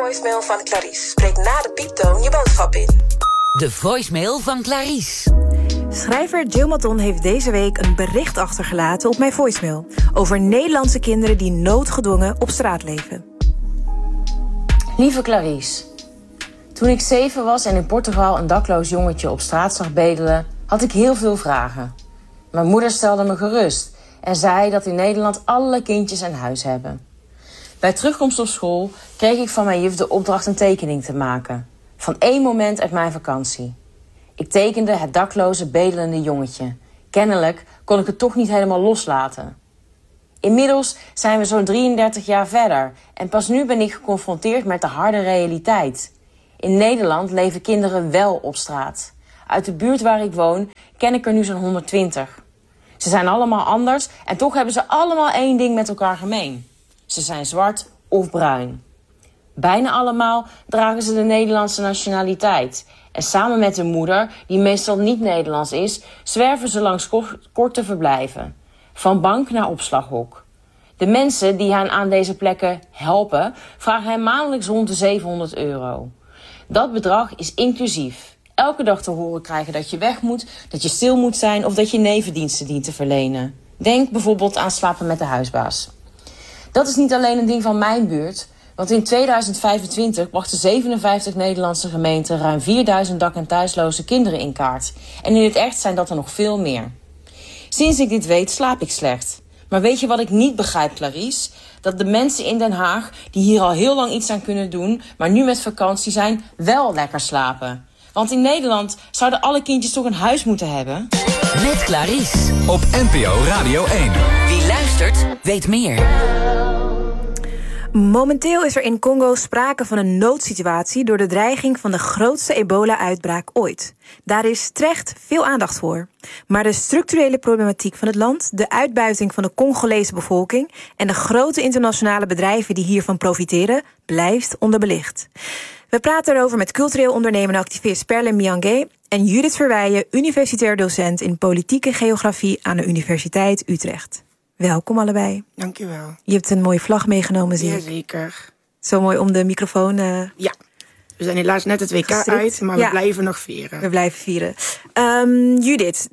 voicemail van Clarice. Spreek na de pieptoon je boodschap in. De voicemail van Clarice. Schrijver Jill Maton heeft deze week een bericht achtergelaten op mijn voicemail over Nederlandse kinderen die noodgedwongen op straat leven. Lieve Clarice, toen ik 7 was en in Portugal een dakloos jongetje op straat zag bedelen, had ik heel veel vragen. Mijn moeder stelde me gerust en zei dat in Nederland alle kindjes een huis hebben. Bij terugkomst op school kreeg ik van mijn juf de opdracht een tekening te maken. Van 1 moment uit mijn vakantie. Ik tekende het dakloze bedelende jongetje. Kennelijk kon ik het toch niet helemaal loslaten. Inmiddels zijn we zo'n 33 jaar verder en pas nu ben ik geconfronteerd met de harde realiteit. In Nederland leven kinderen wel op straat. Uit de buurt waar ik woon ken ik er nu zo'n 120. Ze zijn allemaal anders en toch hebben ze allemaal 1 ding met elkaar gemeen. Ze zijn zwart of bruin. Bijna allemaal dragen ze de Nederlandse nationaliteit. En samen met de moeder, die meestal niet Nederlands is, zwerven ze langs korte verblijven. Van bank naar opslaghok. De mensen die hen aan deze plekken helpen, vragen hen maandelijks rond de €700. Dat bedrag is inclusief. Elke dag te horen krijgen dat je weg moet, dat je stil moet zijn of dat je nevendiensten dient te verlenen. Denk bijvoorbeeld aan slapen met de huisbaas. Dat is niet alleen een ding van mijn buurt, want in 2025 brachten 57 Nederlandse gemeenten ruim 4000 dak- en thuisloze kinderen in kaart. En in het echt zijn dat er nog veel meer. Sinds ik dit weet, slaap ik slecht. Maar weet je wat ik niet begrijp, Clarice? Dat de mensen in Den Haag, die hier al heel lang iets aan kunnen doen, maar nu met vakantie zijn, wel lekker slapen. Want in Nederland zouden alle kindjes toch een huis moeten hebben? Met Clarice. Op NPO Radio 1. Wie luistert, weet meer. Momenteel is er in Congo sprake van een noodsituatie door de dreiging van de grootste ebola-uitbraak ooit. Daar is terecht veel aandacht voor. Maar de structurele problematiek van het land, de uitbuiting van de Congolese bevolking en de grote internationale bedrijven die hiervan profiteren, blijft onderbelicht. We praten erover met cultureel ondernemer en activist Perle Miange en Judith Verweijen, universitair docent in politieke geografie aan de Universiteit Utrecht. Welkom allebei. Dankjewel. Je hebt een mooie vlag meegenomen, zie ik. Jazeker. Zo mooi om de microfoon... Ja, we zijn helaas net het WK gestrikt uit, maar we blijven nog vieren. We blijven vieren. Judith,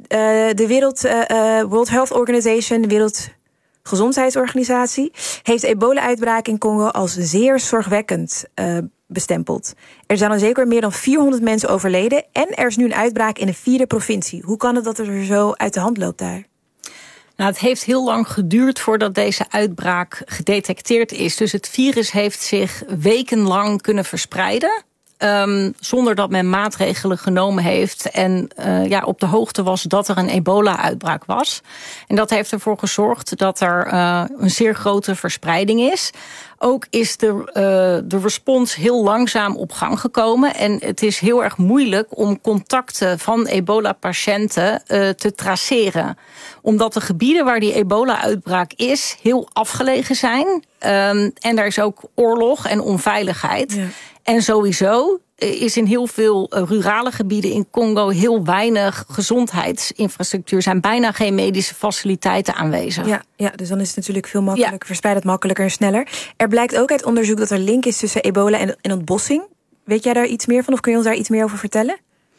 de World Health Organization, de Wereldgezondheidsorganisatie, heeft de ebola-uitbraak in Congo als zeer zorgwekkend bestempeld. Er zijn al zeker meer dan 400 mensen overleden en er is nu een uitbraak in een 4e provincie. Hoe kan het dat het er zo uit de hand loopt daar? Nou, het heeft heel lang geduurd voordat deze uitbraak gedetecteerd is. Dus het virus heeft zich wekenlang kunnen verspreiden. Zonder dat men maatregelen genomen heeft en op de hoogte was dat er een ebola-uitbraak was. En dat heeft ervoor gezorgd dat er een zeer grote verspreiding is. Ook is de respons heel langzaam op gang gekomen. En het is heel erg moeilijk om contacten van ebola-patiënten te traceren. Omdat de gebieden waar die ebola-uitbraak is heel afgelegen zijn. En daar is ook oorlog en onveiligheid. Ja. En sowieso is in heel veel rurale gebieden in Congo heel weinig gezondheidsinfrastructuur. Er zijn bijna geen medische faciliteiten aanwezig. Ja, dus dan is het natuurlijk veel makkelijker, verspreidt het makkelijker en sneller. Er blijkt ook uit onderzoek dat er link is tussen ebola en ontbossing. Weet jij daar iets meer van of kun je ons daar iets meer over vertellen?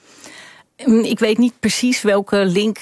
Ik weet niet precies welke link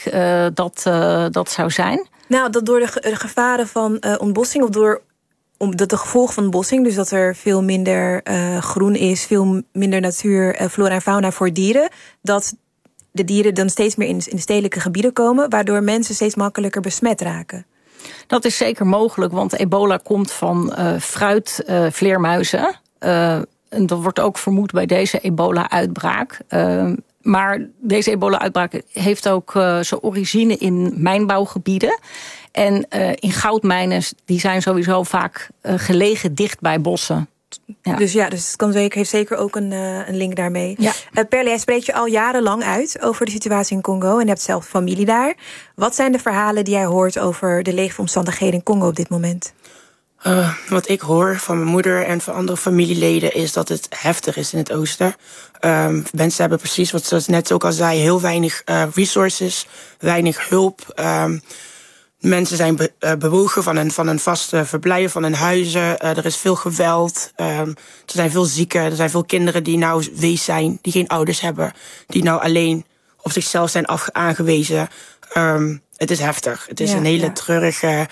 dat zou zijn. Nou, dat door de gevaren van ontbossing of omdat de gevolgen van ontbossing, dus dat er veel minder groen is, veel minder natuur, flora en fauna voor dieren, dat de dieren dan steeds meer in de stedelijke gebieden komen, waardoor mensen steeds makkelijker besmet raken. Dat is zeker mogelijk, want ebola komt van fruitvleermuizen. En dat wordt ook vermoed bij deze ebola-uitbraak. Maar deze ebola-uitbraak heeft ook zijn origine in mijnbouwgebieden. En in goudmijnen, die zijn sowieso vaak gelegen dicht bij bossen. Ja. Dus het heeft zeker ook een link daarmee. Ja. Perle, jij spreekt je al jarenlang uit over de situatie in Congo en je hebt zelf familie daar. Wat zijn de verhalen die jij hoort over de leefomstandigheden in Congo op dit moment? Wat ik hoor van mijn moeder en van andere familieleden is dat het heftig is in het oosten. Mensen hebben precies, wat ze net ook al zei, heel weinig resources, weinig hulp. Mensen zijn bewogen van een vaste verblijf, van hun huizen. Er is veel geweld. Er zijn veel zieken. Er zijn veel kinderen die nou wees zijn, die geen ouders hebben. Die nou alleen op zichzelf zijn aangewezen. Het is heftig. Het is een hele treurige...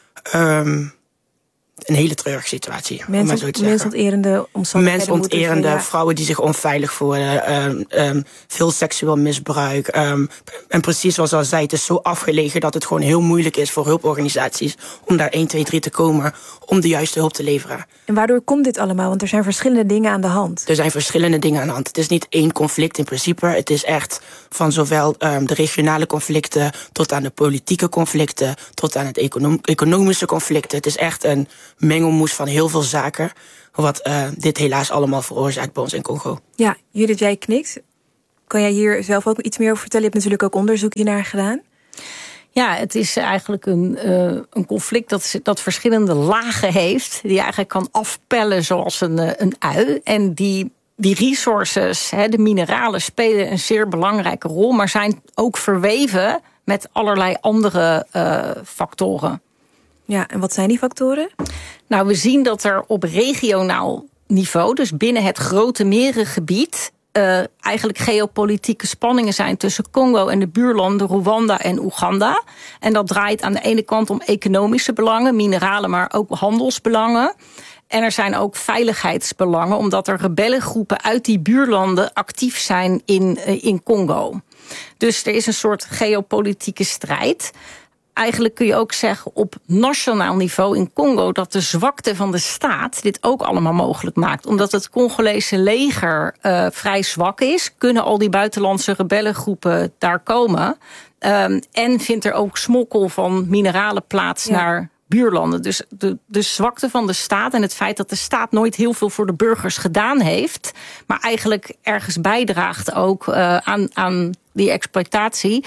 een hele treurige situatie. Mensonterende omstandigheden. Mensonterende vrouwen die zich onveilig voelen. Veel seksueel misbruik. En precies zoals al zei, het is zo afgelegen dat het gewoon heel moeilijk is voor hulporganisaties om daar 1, 2, 3 te komen om de juiste hulp te leveren. En waardoor komt dit allemaal? Want er zijn verschillende dingen aan de hand. Er zijn verschillende dingen aan de hand. Het is niet één conflict in principe. Het is echt van zowel de regionale conflicten tot aan de politieke conflicten, tot aan het economische conflicten. Het is echt een mengelmoes van heel veel zaken, wat dit helaas allemaal veroorzaakt bij ons in Congo. Ja, Judith, jij knikt. Kan jij hier zelf ook iets meer over vertellen? Je hebt natuurlijk ook onderzoek hiernaar gedaan. Ja, het is eigenlijk een conflict dat verschillende lagen heeft, die je eigenlijk kan afpellen zoals een ui. En die resources, de mineralen, spelen een zeer belangrijke rol, maar zijn ook verweven met allerlei andere factoren. Ja, en wat zijn die factoren? Nou, we zien dat er op regionaal niveau, dus binnen het grote merengebied, eigenlijk geopolitieke spanningen zijn tussen Congo en de buurlanden Rwanda en Oeganda. En dat draait aan de ene kant om economische belangen, mineralen, maar ook handelsbelangen. En er zijn ook veiligheidsbelangen, omdat er rebellengroepen uit die buurlanden actief zijn in Congo. Dus er is een soort geopolitieke strijd. Eigenlijk kun je ook zeggen op nationaal niveau in Congo dat de zwakte van de staat dit ook allemaal mogelijk maakt. Omdat het Congolese leger vrij zwak is, kunnen al die buitenlandse rebellengroepen daar komen. En vindt er ook smokkel van mineralen plaats naar buurlanden. Dus de zwakte van de staat en het feit dat de staat nooit heel veel voor de burgers gedaan heeft, maar eigenlijk ergens bijdraagt ook aan die exploitatie.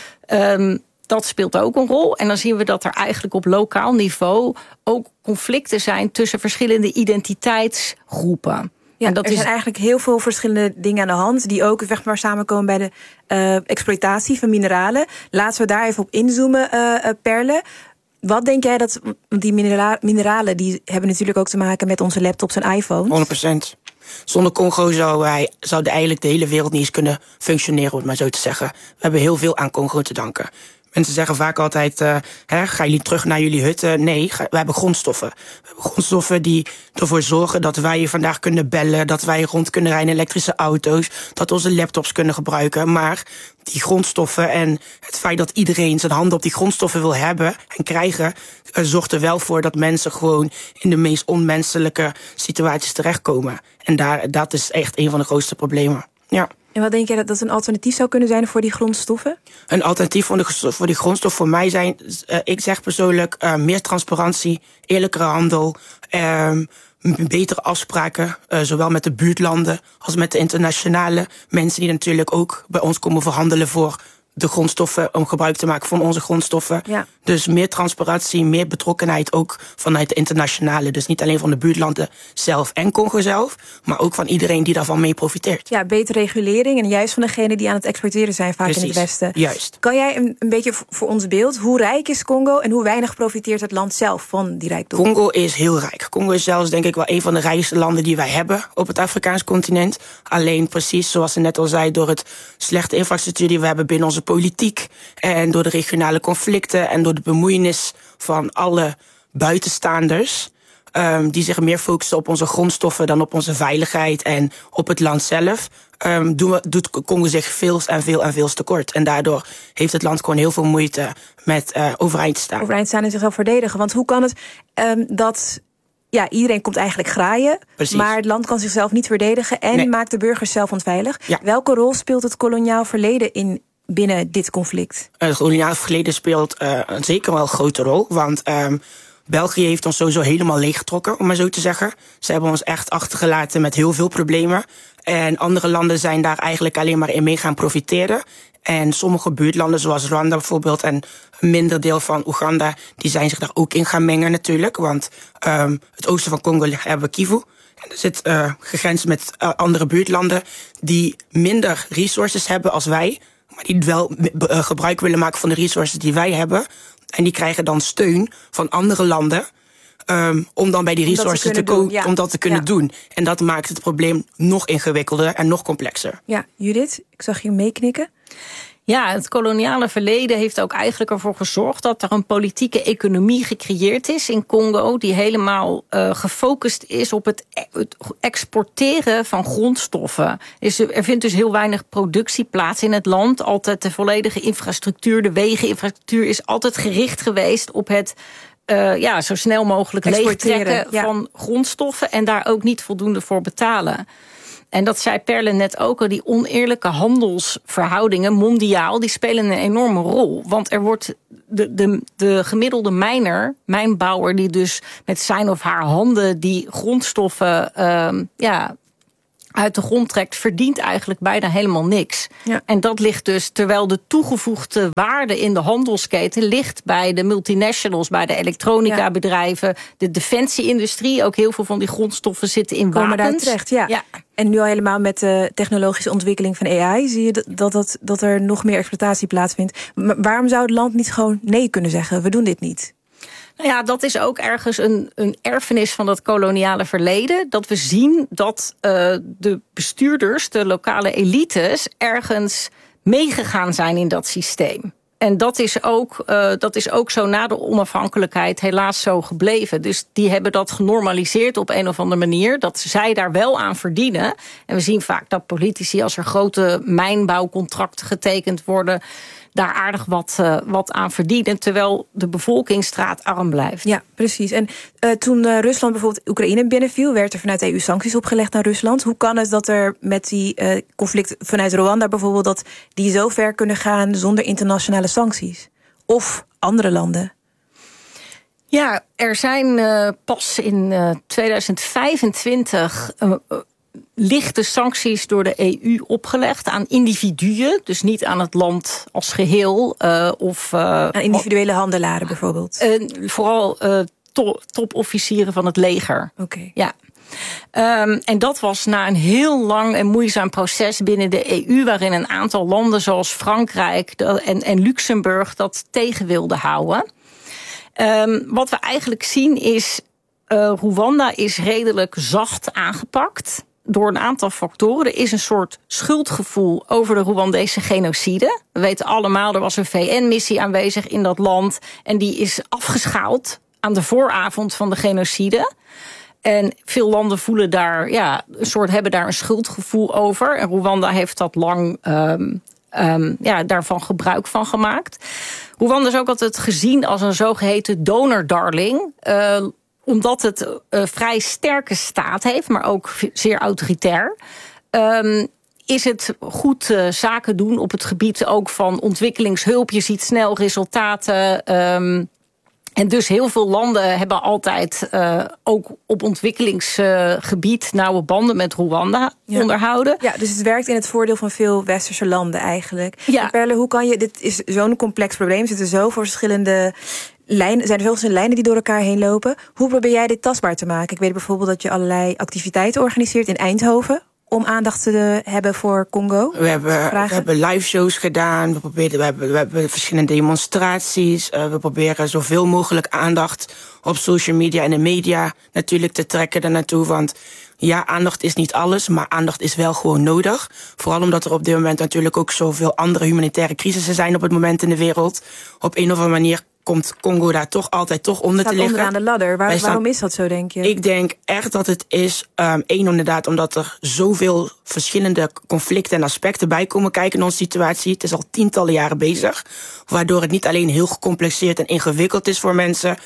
Dat speelt ook een rol. En dan zien we dat er eigenlijk op lokaal niveau ook conflicten zijn tussen verschillende identiteitsgroepen. Ja, en er zijn eigenlijk heel veel verschillende dingen aan de hand die ook samenkomen bij de exploitatie van mineralen. Laten we daar even op inzoomen, Perle. Wat denk jij dat die mineralen, die hebben natuurlijk ook te maken met onze laptops en iPhones? 100%. Zonder Congo zou eigenlijk de hele wereld niet eens kunnen functioneren, om het maar zo te zeggen. We hebben heel veel aan Congo te danken. Mensen zeggen vaak altijd, gaan jullie terug naar jullie hutten? Nee, we hebben grondstoffen. We hebben grondstoffen die ervoor zorgen dat wij hier vandaag kunnen bellen, dat wij rond kunnen rijden in elektrische auto's, dat we onze laptops kunnen gebruiken. Maar die grondstoffen en het feit dat iedereen zijn handen op die grondstoffen wil hebben en krijgen, zorgt er wel voor dat mensen gewoon in de meest onmenselijke situaties terechtkomen. En dat is echt een van de grootste problemen. Ja. En wat denk jij dat een alternatief zou kunnen zijn voor die grondstoffen? Een alternatief voor die grondstof voor mij zijn, ik zeg persoonlijk, meer transparantie, eerlijkere handel, betere afspraken, zowel met de buurtlanden als met de internationale mensen die natuurlijk ook bij ons komen verhandelen voor de grondstoffen, om gebruik te maken van onze grondstoffen. Ja. Dus meer transparantie, meer betrokkenheid ook vanuit de internationale. Dus niet alleen van de buurtlanden zelf en Congo zelf, maar ook van iedereen die daarvan mee profiteert. Ja, betere regulering en juist van degenen die aan het exploiteren zijn vaak in het Westen. Juist. Kan jij een beetje voor ons beeld, hoe rijk is Congo en hoe weinig profiteert het land zelf van die rijkdom? Congo is heel rijk. Congo is zelfs denk ik wel een van de rijkste landen die wij hebben op het Afrikaans continent. Alleen precies zoals ze net al zei, door het slechte infrastructuur die we hebben binnen onze politiek en door de regionale conflicten en door de bemoeienis van alle buitenstaanders, die zich meer focussen op onze grondstoffen dan op onze veiligheid en op het land zelf, doet Congo zich veel tekort. En daardoor heeft het land gewoon heel veel moeite met overeind te staan. Overeind staan en zichzelf verdedigen. Want hoe kan het dat iedereen komt eigenlijk graaien, precies, maar het land kan zichzelf niet verdedigen en maakt de burgers zelf onveilig? Ja. Welke rol speelt het koloniaal verleden binnen dit conflict? Het koloniaal verleden speelt zeker wel een grote rol, want België heeft ons sowieso helemaal leeggetrokken, om maar zo te zeggen. Ze hebben ons echt achtergelaten met heel veel problemen. En andere landen zijn daar eigenlijk alleen maar in mee gaan profiteren. En sommige buurtlanden, zoals Rwanda bijvoorbeeld, en een minder deel van Oeganda, die zijn zich daar ook in gaan mengen natuurlijk. Want het oosten van Congo hebben we Kivu. En er zit gegrensd met andere buurtlanden die minder resources hebben als wij, maar die wel gebruik willen maken van de resources die wij hebben. En die krijgen dan steun van andere landen om dan bij die resources om dat te kunnen doen. En dat maakt het probleem nog ingewikkelder en nog complexer. Ja, Judith, ik zag je meeknikken. Ja, het koloniale verleden heeft ook eigenlijk ervoor gezorgd dat er een politieke economie gecreëerd is in Congo die helemaal gefocust is op het exporteren van grondstoffen. Er vindt dus heel weinig productie plaats in het land. Altijd de volledige infrastructuur, de wegeninfrastructuur is altijd gericht geweest op het zo snel mogelijk leegtrekken van grondstoffen en daar ook niet voldoende voor betalen. En dat zei Perle net ook al, die oneerlijke handelsverhoudingen mondiaal, die spelen een enorme rol. Want er wordt de gemiddelde mijnbouwer die dus met zijn of haar handen die grondstoffen uit de grond trekt, verdient eigenlijk bijna helemaal niks. Ja. En dat ligt dus, terwijl de toegevoegde waarde in de handelsketen ligt bij de multinationals, bij de elektronica-bedrijven, de defensie-industrie. Ook heel veel van die grondstoffen zitten in wapens. Komen daar terecht, ja. En nu al helemaal met de technologische ontwikkeling van AI zie je dat er nog meer exploitatie plaatsvindt. Maar waarom zou het land niet gewoon nee kunnen zeggen? We doen dit niet. Nou ja, dat is ook ergens een erfenis van dat koloniale verleden. Dat we zien dat de bestuurders, de lokale elites, ergens meegegaan zijn in dat systeem. En dat is ook zo na de onafhankelijkheid helaas zo gebleven. Dus die hebben dat genormaliseerd op een of andere manier, dat zij daar wel aan verdienen. En we zien vaak dat politici, als er grote mijnbouwcontracten getekend worden, daar aardig wat aan verdienen, terwijl de bevolking straatarm blijft. Ja, precies. En toen Rusland bijvoorbeeld Oekraïne binnenviel, werd er vanuit de EU sancties opgelegd naar Rusland. Hoe kan het dat er met die conflict vanuit Rwanda bijvoorbeeld, dat die zo ver kunnen gaan zonder internationale sancties? Of andere landen? Ja, er zijn pas in 2025 lichte sancties door de EU opgelegd aan individuen, dus niet aan het land als geheel. Aan individuele handelaren bijvoorbeeld? Vooral topofficieren van het leger. Oké. Ja. En dat was na een heel lang en moeizaam proces binnen de EU, waarin een aantal landen zoals Frankrijk en Luxemburg dat tegen wilden houden. Wat we eigenlijk zien is, Rwanda is redelijk zacht aangepakt door een aantal factoren. Er is een soort schuldgevoel over de Rwandese genocide. We weten allemaal, er was een VN-missie aanwezig in dat land en die is afgeschaald aan de vooravond van de genocide. En veel landen voelen daar, hebben daar een schuldgevoel over. En Rwanda heeft dat lang daarvan gebruik van gemaakt. Rwanda is ook altijd gezien als een zogeheten donor-darling, omdat het vrij sterke staat heeft, maar ook zeer autoritair, is het goed zaken doen op het gebied ook van ontwikkelingshulp. Je ziet snel resultaten. En dus heel veel landen hebben altijd ook op ontwikkelingsgebied nauwe banden met Rwanda onderhouden. Ja, dus het werkt in het voordeel van veel westerse landen eigenlijk. Ja. Perle, hoe kan je, dit is zo'n complex probleem, er zitten zoveel verschillende zijn er veel verschillende lijnen die door elkaar heen lopen. Hoe probeer jij dit tastbaar te maken? Ik weet bijvoorbeeld dat je allerlei activiteiten organiseert in Eindhoven om aandacht te hebben voor Congo. We hebben live shows gedaan. We hebben verschillende demonstraties. We proberen zoveel mogelijk aandacht op social media en de media natuurlijk te trekken daarnaartoe. Want ja, aandacht is niet alles, maar aandacht is wel gewoon nodig. Vooral omdat er op dit moment natuurlijk ook zoveel andere humanitaire crisissen zijn op het moment in de wereld. Op een of andere manier komt Congo daar altijd onder te liggen. Onderaan de ladder. Waarom is dat zo, denk je? Ik denk echt dat het is, inderdaad, omdat er zoveel verschillende conflicten en aspecten bij komen kijken in onze situatie. Het is al tientallen jaren bezig, waardoor het niet alleen heel gecompliceerd en ingewikkeld is voor mensen,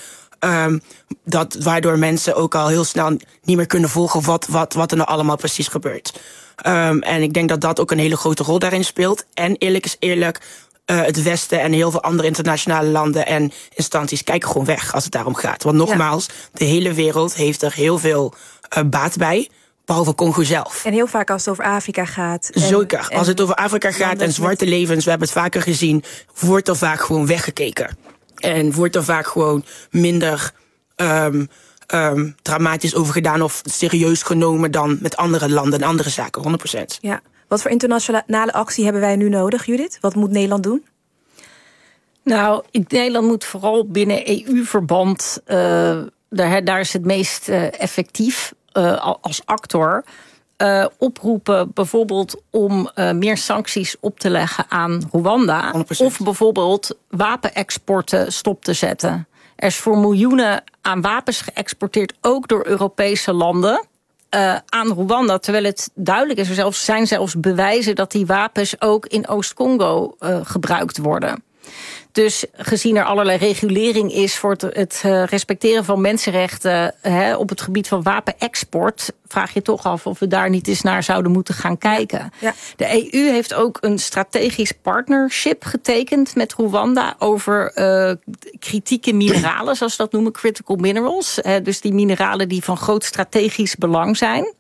waardoor mensen ook al heel snel niet meer kunnen volgen wat er nou allemaal precies gebeurt. En ik denk dat dat ook een hele grote rol daarin speelt. En eerlijk is eerlijk, het Westen en heel veel andere internationale landen en instanties kijken gewoon weg als het daarom gaat. Want nogmaals, de hele wereld heeft er heel veel baat bij, behalve Congo zelf. En heel vaak als het over Afrika gaat. Zeker, als het over Afrika gaat en zwarte levens, we hebben het vaker gezien, wordt er vaak gewoon weggekeken. En wordt er vaak gewoon minder dramatisch over gedaan of serieus genomen dan met andere landen en andere zaken, 100%. Ja. Wat voor internationale actie hebben wij nu nodig, Judith? Wat moet Nederland doen? Nou, Nederland moet vooral binnen EU-verband, daar is het meest effectief als actor, oproepen bijvoorbeeld om meer sancties op te leggen aan Rwanda. 100%. Of bijvoorbeeld wapenexporten stop te zetten. Er is voor miljoenen aan wapens geëxporteerd, ook door Europese landen, aan Rwanda. Terwijl het duidelijk is, er zijn zelfs bewijzen dat die wapens ook in Oost-Congo gebruikt worden. Dus gezien er allerlei regulering is voor het respecteren van mensenrechten op het gebied van wapenexport, vraag je toch af of we daar niet eens naar zouden moeten gaan kijken. Ja. De EU heeft ook een strategisch partnership getekend met Rwanda over kritieke mineralen, zoals ze dat noemen, critical minerals. Dus die mineralen die van groot strategisch belang zijn.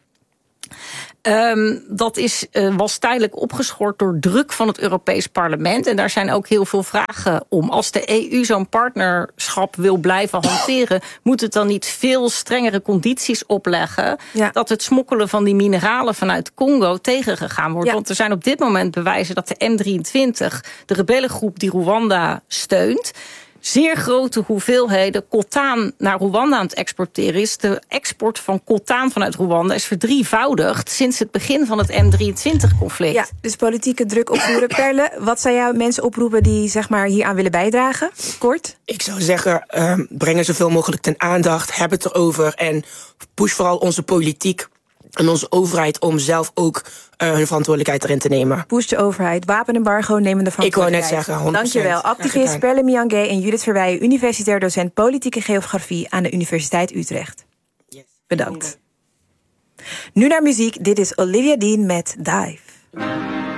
Dat was tijdelijk opgeschort door druk van het Europees Parlement. En daar zijn ook heel veel vragen om. Als de EU zo'n partnerschap wil blijven hanteren, moet het dan niet veel strengere condities opleggen, dat het smokkelen van die mineralen vanuit Congo tegengegaan wordt. Ja. Want er zijn op dit moment bewijzen dat de M23, de rebellengroep die Rwanda steunt, zeer grote hoeveelheden coltaan naar Rwanda aan het exporteren is. De export van coltaan vanuit Rwanda is verdrievoudigd sinds het begin van het M23-conflict. Ja, dus politieke druk opvoeren. Perle, wat zou jou mensen oproepen die hier aan willen bijdragen? Kort. Ik zou zeggen, breng er zoveel mogelijk ten aandacht. Heb het erover en push vooral onze politiek en onze overheid om zelf ook hun verantwoordelijkheid erin te nemen. Push de overheid. Wapenembargo nemen de verantwoordelijkheid. Ik wou net zeggen, 100%. Dankjewel. Activist Perle Miangué en Judith Verweijen, universitair docent politieke geografie aan de Universiteit Utrecht. Yes. Bedankt. Nu naar muziek. Dit is Olivia Dean met Dive.